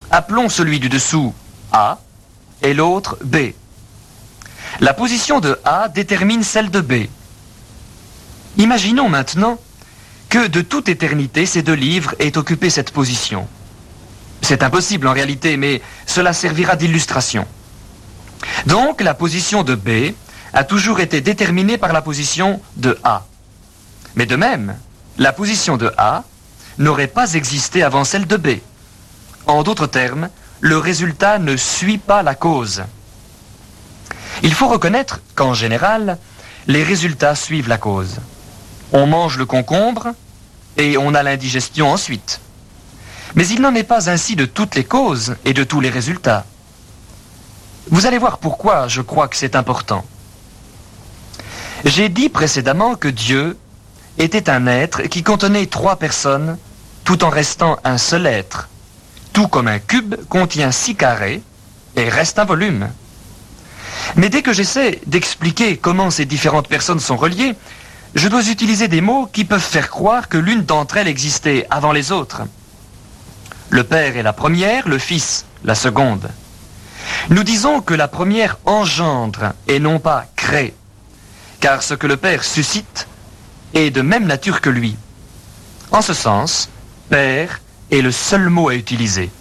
Appelons celui du dessous A et l'autre B. La position de A détermine celle de B. Imaginons maintenant que de toute éternité, ces deux livres aient occupé cette position. C'est impossible en réalité, mais cela servira d'illustration. Donc, la position de B a toujours été déterminée par la position de A. Mais de même, la position de A n'aurait pas existé avant celle de B. En d'autres termes, le résultat ne suit pas la cause. Il faut reconnaître qu'en général, les résultats suivent la cause. On mange le concombre et on a l'indigestion ensuite. Mais il n'en est pas ainsi de toutes les causes et de tous les résultats. Vous allez voir pourquoi je crois que c'est important. J'ai dit précédemment que Dieu était un être qui contenait trois personnes tout en restant un seul être, tout comme un cube contient 6 carrés et reste un volume. Mais dès que j'essaie d'expliquer comment ces différentes personnes sont reliées, je dois utiliser des mots qui peuvent faire croire que l'une d'entre elles existait avant les autres. Le Père est la première, le Fils la seconde. Nous disons que la première engendre et non pas crée, car ce que le Père suscite est de même nature que lui. En ce sens, Père est le seul mot à utiliser.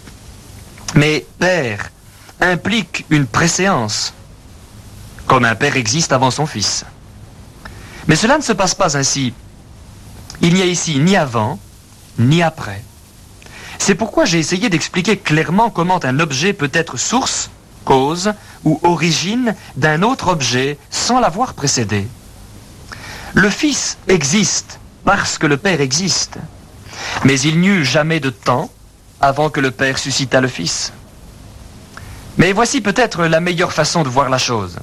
Mais Père implique une préséance, comme un père existe avant son fils. Mais cela ne se passe pas ainsi. Il n'y a ici ni avant, ni après. C'est pourquoi j'ai essayé d'expliquer clairement comment un objet peut être source, cause ou origine d'un autre objet sans l'avoir précédé. Le Fils existe parce que le Père existe, mais il n'y eut jamais de temps avant que le Père suscitât le Fils. Mais voici peut-être la meilleure façon de voir la chose.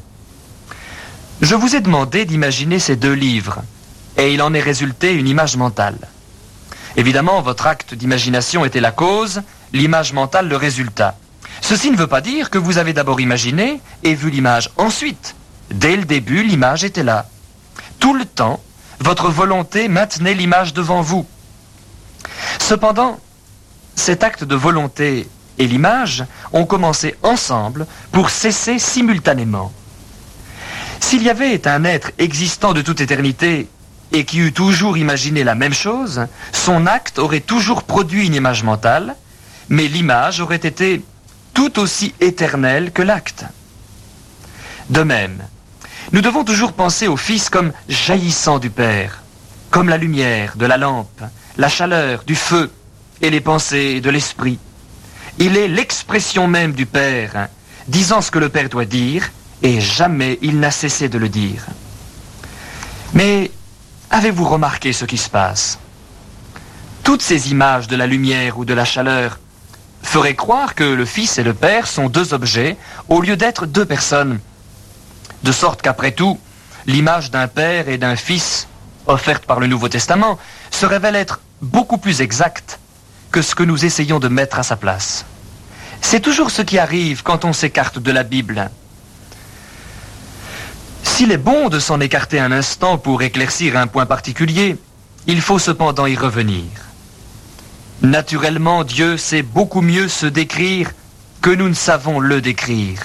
Je vous ai demandé d'imaginer ces deux livres, et il en est résulté une image mentale. Évidemment, votre acte d'imagination était la cause, l'image mentale le résultat. Ceci ne veut pas dire que vous avez d'abord imaginé et vu l'image ensuite. Dès le début, l'image était là. Tout le temps, votre volonté maintenait l'image devant vous. Cependant, cet acte de volonté et l'image ont commencé ensemble pour cesser simultanément. S'il y avait un être existant de toute éternité et qui eût toujours imaginé la même chose, son acte aurait toujours produit une image mentale, mais l'image aurait été tout aussi éternelle que l'acte. De même, nous devons toujours penser au Fils comme jaillissant du Père, comme la lumière de la lampe, la chaleur du feu et les pensées de l'esprit. Il est l'expression même du Père, disant ce que le Père doit dire, et jamais il n'a cessé de le dire. Mais avez-vous remarqué ce qui se passe? Toutes ces images de la lumière ou de la chaleur feraient croire que le Fils et le Père sont deux objets au lieu d'être deux personnes. De sorte qu'après tout, l'image d'un Père et d'un Fils offerte par le Nouveau Testament se révèle être beaucoup plus exacte que ce que nous essayons de mettre à sa place. C'est toujours ce qui arrive quand on s'écarte de la Bible. S'il est bon de s'en écarter un instant pour éclaircir un point particulier, il faut cependant y revenir. Naturellement, Dieu sait beaucoup mieux se décrire que nous ne savons le décrire.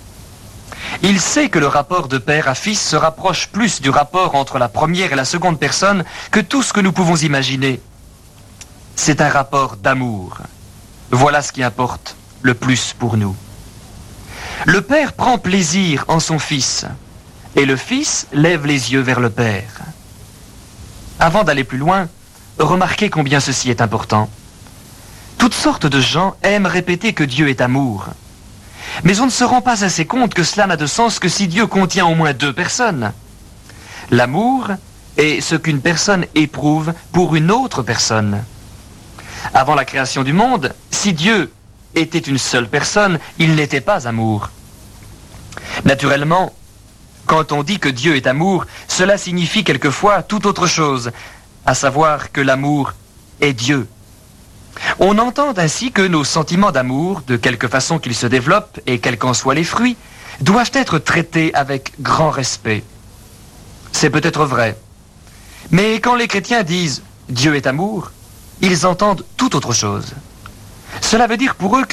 Il sait que le rapport de père à fils se rapproche plus du rapport entre la première et la seconde personne que tout ce que nous pouvons imaginer. C'est un rapport d'amour. Voilà ce qui importe le plus pour nous. Le Père prend plaisir en son Fils, et le Fils lève les yeux vers le Père. Avant d'aller plus loin, remarquez combien ceci est important. Toutes sortes de gens aiment répéter que Dieu est amour. Mais on ne se rend pas assez compte que cela n'a de sens que si Dieu contient au moins deux personnes. L'amour est ce qu'une personne éprouve pour une autre personne. Avant la création du monde, si Dieu était une seule personne, il n'était pas amour. Naturellement, quand on dit que Dieu est amour, cela signifie quelquefois tout autre chose, à savoir que l'amour est Dieu. On entend ainsi que nos sentiments d'amour, de quelque façon qu'ils se développent et quels qu'en soient les fruits, doivent être traités avec grand respect. C'est peut-être vrai. Mais quand les chrétiens disent « Dieu est amour », ils entendent tout autre chose. Cela veut dire pour eux que